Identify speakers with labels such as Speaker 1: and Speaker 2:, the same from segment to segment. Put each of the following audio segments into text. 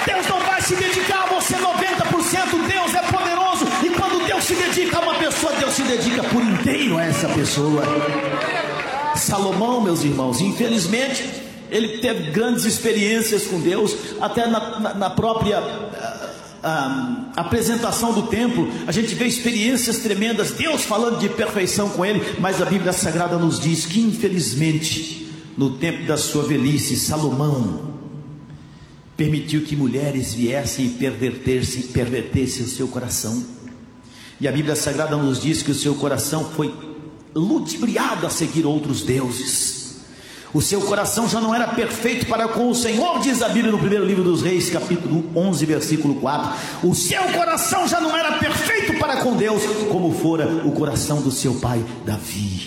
Speaker 1: Deus não vai se dedicar a você 90%. Deus é poderoso, e quando Deus se dedica a uma pessoa, Deus se dedica por inteiro a essa pessoa. Salomão, meus irmãos, infelizmente ele teve grandes experiências com Deus. Até na própria apresentação do templo, a gente vê experiências tremendas, Deus falando de perfeição com ele. Mas a Bíblia Sagrada nos diz que infelizmente, no tempo da sua velhice, Salomão permitiu que mulheres viessem e pervertessem o seu coração. E a Bíblia Sagrada nos diz que o seu coração foi ludibriado a seguir outros deuses. O seu coração já não era perfeito para com o Senhor, diz a Bíblia no primeiro livro dos Reis, capítulo 11, versículo 4. O seu coração já não era perfeito para com Deus, como fora o coração do seu pai Davi.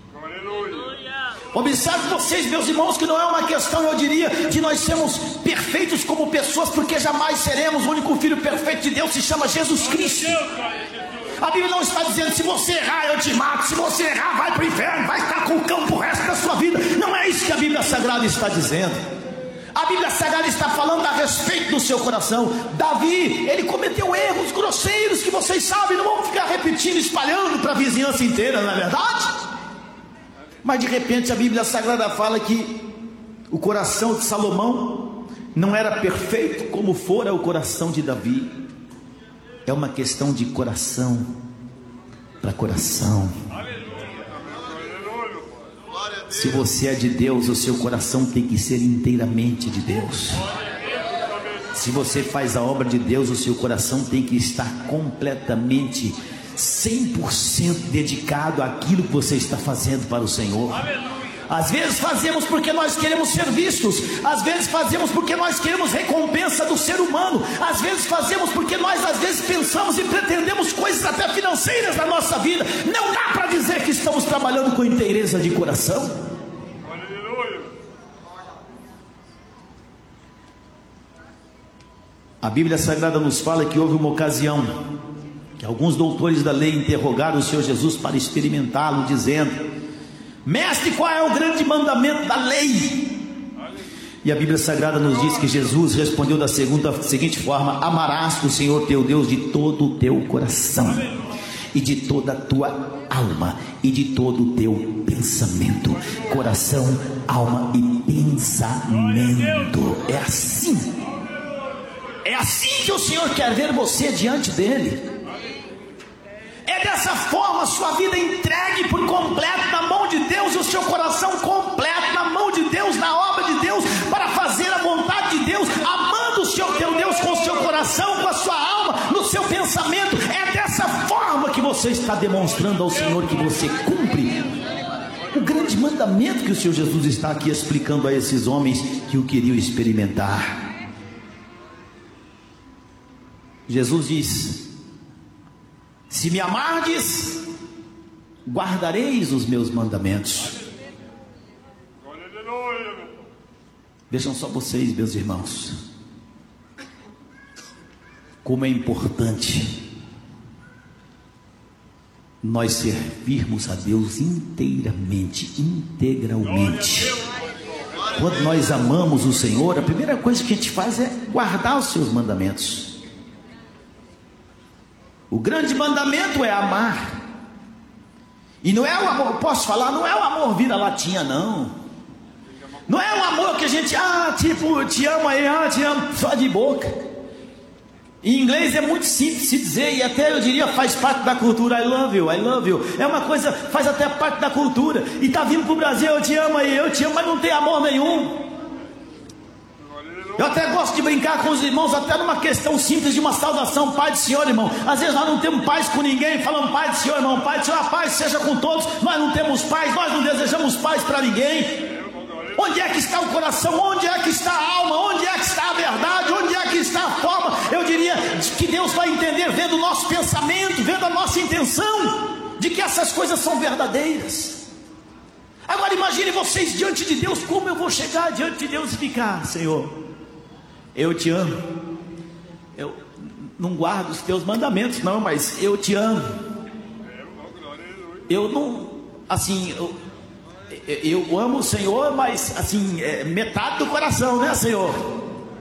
Speaker 1: Observe vocês, meus irmãos, que não é uma questão, eu diria, de nós sermos perfeitos como pessoas, porque jamais seremos. O único Filho perfeito de Deus se chama Jesus Cristo. A Bíblia não está dizendo: se você errar eu te mato, se você errar vai para o inferno, vai estar com o cão pro resto da sua vida. Não é isso que a Bíblia Sagrada está dizendo. A Bíblia Sagrada está falando a respeito do seu coração. Davi, ele cometeu erros grosseiros que vocês sabem, não vamos ficar repetindo, espalhando para a vizinhança inteira, não é verdade? Mas de repente a Bíblia Sagrada fala que o coração de Salomão não era perfeito como fora o coração de Davi. É uma questão de coração para coração. Se você é de Deus, o seu coração tem que ser inteiramente de Deus. Se você faz a obra de Deus, o seu coração tem que estar completamente 100% dedicado àquilo que você está fazendo para o Senhor. Às vezes fazemos porque nós queremos ser vistos, às vezes fazemos porque nós queremos recompensa do ser humano, às vezes fazemos porque nós às vezes pensamos e pretendemos coisas até financeiras na nossa vida. Não dá para dizer que estamos trabalhando com inteireza de coração. A Bíblia Sagrada nos fala que houve uma ocasião que alguns doutores da lei interrogaram o Senhor Jesus para experimentá-lo, dizendo: mestre, qual é o grande mandamento da lei? E a Bíblia Sagrada nos diz que Jesus respondeu da seguinte forma: amarás o Senhor teu Deus de todo o teu coração, e de toda a tua alma, e de todo o teu pensamento. Coração, alma e pensamento. É assim. É assim que o Senhor quer ver você diante dele. É dessa forma, sua vida entregue por completo na mão de Deus, e o seu coração completo na mão de Deus, na obra de Deus, para fazer a vontade de Deus, amando o seu teu Deus com o seu coração, com a sua alma, no seu pensamento. É dessa forma que você está demonstrando ao Senhor que você cumpre o grande mandamento que o Senhor Jesus está aqui explicando a esses homens que o queriam experimentar. Jesus diz: se me amardes, guardareis os meus mandamentos. Vejam só vocês, meus irmãos, como é importante nós servirmos a Deus inteiramente, integralmente. Quando nós amamos o Senhor, a primeira coisa que a gente faz é guardar os seus mandamentos. O grande mandamento é amar. E não é o amor, posso falar, não é o amor vira-latinha, não. Não é o amor que a gente, tipo, te amo aí, te amo, só de boca. Em inglês é muito simples se dizer, e até eu diria faz parte da cultura. I love you, I love you. É uma coisa, faz até parte da cultura. E tá vindo pro Brasil, eu te amo aí, eu te amo, mas não tem amor nenhum. Eu até gosto de brincar com os irmãos, até numa questão simples de uma saudação: Pai do Senhor, irmão. Às vezes nós não temos paz com ninguém, falamos Pai do Senhor, irmão, Pai do Senhor, a paz seja com todos. Nós não temos paz, nós não desejamos paz para ninguém. Onde é que está o coração? Onde é que está a alma? Onde é que está a verdade? Onde é que está a forma? Eu diria que Deus vai entender vendo o nosso pensamento, vendo a nossa intenção, de que essas coisas são verdadeiras. Agora imagine vocês diante de Deus. Como eu vou chegar diante de Deus e ficar: Senhor, eu te amo, eu não guardo os teus mandamentos não, mas eu te amo. Eu não, assim, eu amo o Senhor, mas assim, metade do coração, né, Senhor?